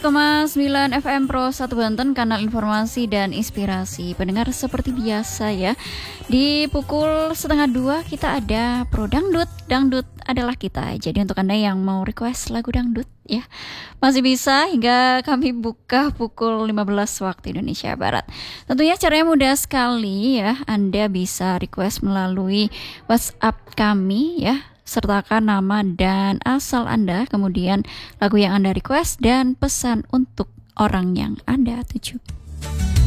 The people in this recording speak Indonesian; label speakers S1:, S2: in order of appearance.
S1: 9 FM Pro 1 Banten, kanal informasi dan inspirasi. Pendengar, seperti biasa ya, di pukul 1:30 kita ada Pro Dangdut. Dangdut adalah kita. Jadi untuk Anda yang mau request lagu dangdut ya, masih bisa hingga kami buka pukul 15 waktu Indonesia Barat. Tentunya caranya mudah sekali ya. Anda bisa request melalui WhatsApp kami ya. Sertakan nama dan asal Anda, kemudian lagu yang Anda request dan pesan untuk orang yang Anda tuju.